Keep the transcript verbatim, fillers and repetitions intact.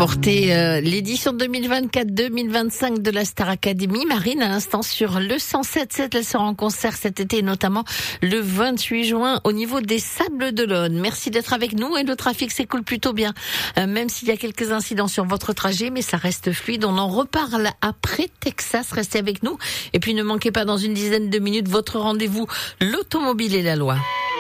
remporté euh, l'édition deux mille vingt-quatre deux mille vingt-cinq de la Star Academy. Marine, à l'instant, sur le cent sept virgule sept, elle sera en concert cet été, notamment le vingt-huit juin au niveau des Sables d'Olonne. Merci d'être avec nous et le trafic s'écoule plutôt bien, euh, même s'il y a quelques incidents sur votre trajet, mais ça reste fluide. On en reparle après Texas. Restez avec nous. Et puis ne manquez pas dans une dizaine de minutes votre rendez-vous, l'automobile et la loi.